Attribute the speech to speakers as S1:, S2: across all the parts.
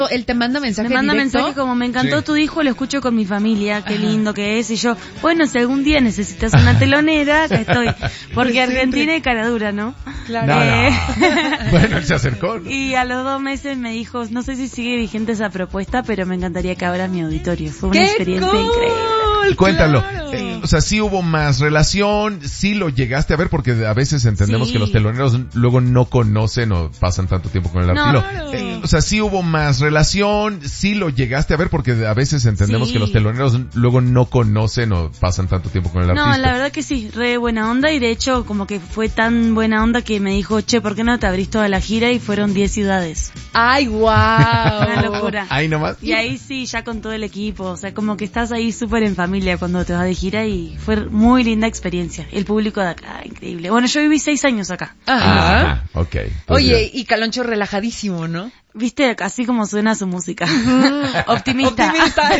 S1: Él te manda mensaje
S2: Me manda
S1: directo.
S2: mensaje como, me encantó tu disco, lo escucho con mi familia, qué lindo que es. Y yo, bueno, si algún día necesitas una telonera, acá estoy. Porque Argentina es cara dura, ¿no?
S1: Claro.
S3: Bueno, él se acercó, ¿no?
S2: Y a los 2 meses me dijo, no sé si sigue vigente esa propuesta, pero me encantaría que abras mi auditorio. Fue una experiencia increíble.
S3: Cuéntalo.
S1: Claro.
S3: O sea, sí hubo más relación, sí lo llegaste a ver, porque a veces entendemos
S2: Sí.
S3: que los teloneros luego no conocen o pasan tanto tiempo con el artista.
S2: Claro.
S3: O sea, sí hubo más relación, sí lo llegaste a ver, porque a veces entendemos
S2: Sí.
S3: que los teloneros luego no conocen o pasan tanto tiempo con el artista.
S2: No, la verdad que sí, re buena onda, y de hecho como que fue tan buena onda que me dijo, che, ¿por qué no te abrís toda la gira? Y fueron 10 ciudades.
S1: Ay, wow.
S2: Una locura.
S3: Ahí nomás.
S2: Y ahí sí, ya con todo el equipo, o sea, como que estás ahí súper en familia cuando te vas de gira, y fue muy linda experiencia. El público de acá, increíble. Bueno, yo viví 6 años acá.
S1: Ajá.
S3: Ok. Pues
S1: Oye,
S3: ya.
S1: y Caloncho relajadísimo, ¿no?
S2: Viste, así como suena su música. Optimista.
S1: Optimista,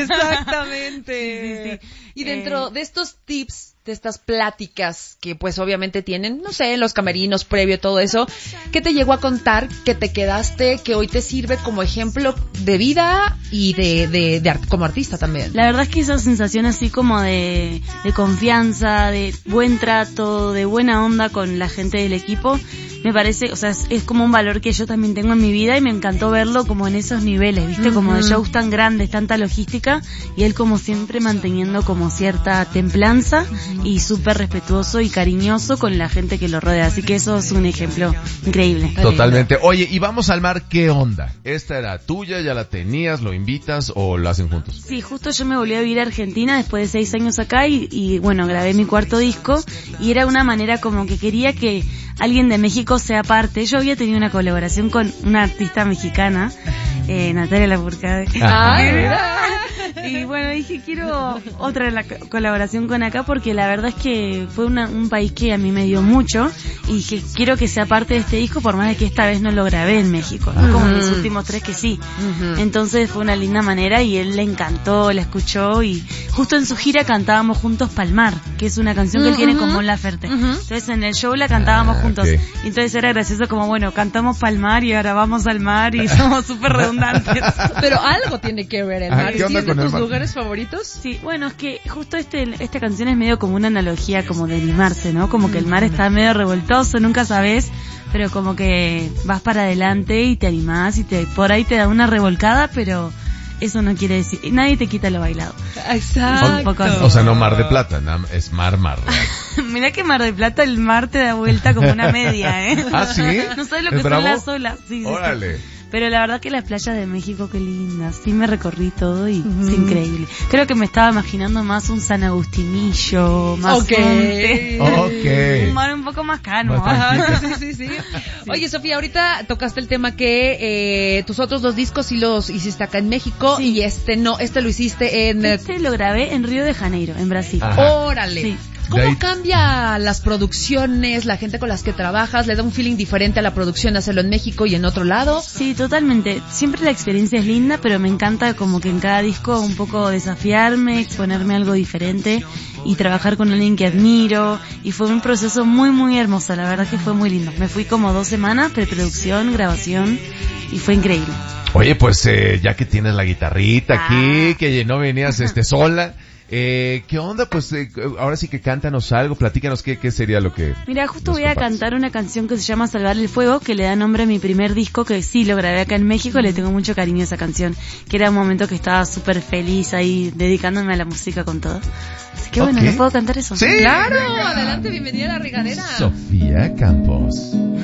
S1: exactamente.
S2: Sí.
S1: Y dentro de estos tips, de estas pláticas que pues obviamente tienen, no sé, los camerinos, previo, todo eso, ¿qué te llegó a contar que te quedaste, que hoy te sirve como ejemplo de vida y como artista también?
S2: La verdad es que esa sensación así como de confianza, de buen trato, de buena onda con la gente del equipo, me parece, o sea, es como un valor que yo también tengo en mi vida, y me encantó verlo como en esos niveles, ¿viste? Como de shows tan grandes, tanta logística, y él como siempre manteniendo como cierta templanza y súper respetuoso y cariñoso con la gente que lo rodea. Así que eso es un ejemplo increíble.
S3: Totalmente. Oye, y vamos al mar, ¿qué onda? ¿Esta era tuya? ¿Ya la tenías? ¿Lo invitas o lo hacen juntos?
S2: Sí, justo yo me volví a vivir a Argentina después de 6 años acá, y bueno, grabé mi 4º disco, y era una manera como que quería que alguien de México sea parte. Yo había tenido una colaboración con una artista mexicana, Natalia Lafourcade. Y bueno, dije, quiero otra colaboración con acá, porque la verdad es que fue un país que a mí me dio mucho, y dije, quiero que sea parte de este disco, por más de que esta vez no lo grabé en México, ¿no? Como en los últimos 3 que sí. Entonces fue una linda manera, y él le encantó, la escuchó, y justo en su gira cantábamos juntos Palmar, que es una canción que él tiene con Mon Laferte. Entonces en el show la cantábamos juntos.
S3: Okay.
S2: Y entonces era gracioso como, bueno, cantamos Palmar y ahora vamos al mar, y somos súper redundantes.
S1: Pero algo tiene que ver el mar.
S3: ¿Qué
S1: ¿Sí
S3: onda
S1: es de
S3: con el
S1: tus
S3: mar?
S1: lugares favoritos?
S2: Sí, bueno, es que justo esta canción es medio como una analogía como de animarse, ¿no? Como que el mar está medio revoltoso, nunca sabes, pero como que vas para adelante y te animás, y por ahí te da una revolcada, pero eso no quiere decir, nadie te quita lo bailado.
S1: Exacto.
S2: Un poco así.
S3: O sea, no Mar de Plata, es mar.
S2: Mirá que Mar del Plata el mar te da vuelta como una media, ¿eh?
S3: ¿Ah, sí?
S2: No sabes lo que
S3: ¿Es
S2: son
S3: bravo?
S2: las olas. Sí, sí,
S3: Órale.
S2: sí. Pero la verdad que las playas de México, qué lindas. Sí, me recorrí todo y es increíble. Creo que me estaba imaginando más un San Agustinillo, más monte. Un mar un poco más calmo.
S3: Más
S1: Sí. Oye, Sofía, ahorita tocaste el tema que tus otros 2 discos sí los hiciste acá en México,
S2: Sí.
S1: y este lo hiciste en...
S2: Este lo grabé en Río de Janeiro, en Brasil.
S3: Ajá.
S1: Órale.
S2: Sí.
S1: ¿Cómo
S3: De ahí-
S1: cambia las producciones, la gente con las que trabajas? ¿Le da un feeling diferente a la producción hacerlo en México y en otro lado?
S2: Sí, totalmente. Siempre la experiencia es linda, pero me encanta como que en cada disco un poco desafiarme, exponerme a algo diferente y trabajar con alguien que admiro. Y fue un proceso muy, muy hermoso. La verdad que fue muy lindo. Me fui como 2 semanas, preproducción, grabación, y fue increíble.
S3: Oye, pues ya que tienes la guitarrita aquí, que no venías sola, ¿qué onda? Pues ahora sí que cántanos algo, platícanos qué sería lo que...
S2: Mira, justo
S3: nos
S2: voy a
S3: compartes.
S2: cantar una canción que se llama Salvar el Fuego, que le da nombre a mi primer disco, que sí lo grabé acá en México, le tengo mucho cariño a esa canción, que era un momento que estaba súper feliz ahí, dedicándome a la música con todo. Así que bueno,
S3: Ok.
S2: ¿no puedo cantar eso?
S3: Sí.
S1: Claro, adelante, bienvenida a La Regadera.
S3: Sofía Campos.